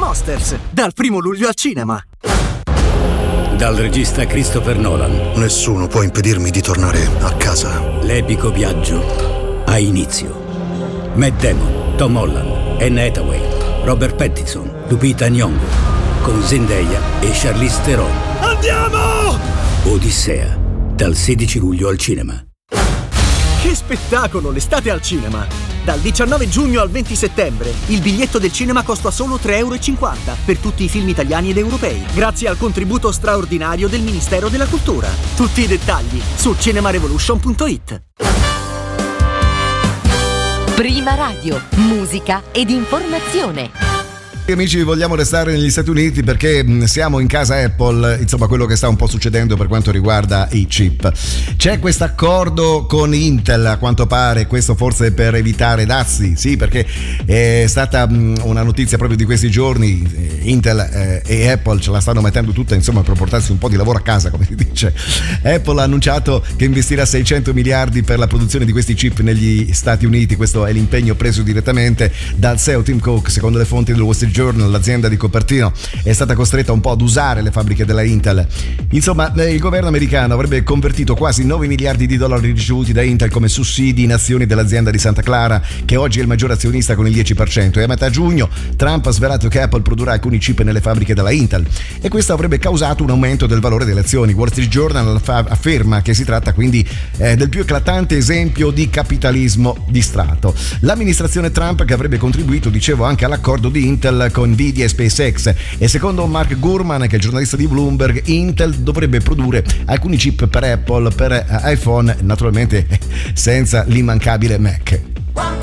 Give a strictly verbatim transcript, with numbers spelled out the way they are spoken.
Ghostbusters, dal primo luglio al cinema. Dal regista Christopher Nolan. Nessuno può impedirmi di tornare a casa. L'epico viaggio ha inizio. Matt Damon, Tom Holland, Anne Hathaway, Robert Pattinson, Lupita Nyong'o, con Zendaya e Charlize Theron. Andiamo! Odissea, dal sedici luglio al cinema. Che spettacolo, l'estate al cinema! Dal diciannove giugno al venti settembre il biglietto del cinema costa solo tre euro e cinquanta per tutti i film italiani ed europei, grazie al contributo straordinario del Ministero della Cultura. Tutti i dettagli su cinemarevolution punto it. Prima Radio, musica ed informazione. Amici, vogliamo restare negli Stati Uniti perché siamo in casa Apple, insomma quello che sta un po' succedendo per quanto riguarda i chip. C'è questo accordo con Intel, a quanto pare, questo forse per evitare dazi, sì, perché è stata una notizia proprio di questi giorni, Intel eh, e Apple ce la stanno mettendo tutta, insomma, per portarsi un po' di lavoro a casa, come si dice. Apple ha annunciato che investirà seicento miliardi per la produzione di questi chip negli Stati Uniti, questo è l'impegno preso direttamente dal C E O Tim Cook. Secondo le fonti del Wall Street Journal, l'azienda di Cupertino è stata costretta un po' ad usare le fabbriche della Intel. Insomma, il governo americano avrebbe convertito quasi nove miliardi di dollari ricevuti da Intel come sussidi in azioni dell'azienda di Santa Clara, che oggi è il maggiore azionista con il dieci per cento, e a metà giugno Trump ha svelato che Apple produrrà alcuni chip nelle fabbriche della Intel e questo avrebbe causato un aumento del valore delle azioni. Wall Street Journal afferma che si tratta quindi eh, del più eclatante esempio di capitalismo di Stato. L'amministrazione Trump che avrebbe contribuito, dicevo, anche all'accordo di Intel con Nvidia e SpaceX, e secondo Mark Gurman, che è il giornalista di Bloomberg, Intel dovrebbe produrre alcuni chip per Apple, per iPhone, naturalmente senza l'immancabile Mac.